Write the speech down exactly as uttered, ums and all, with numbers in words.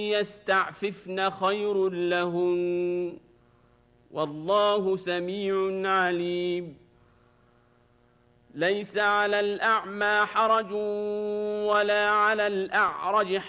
يستعففن خير لهن والله سميع عليم ليس على الأعمى حرج ولا على الأعرج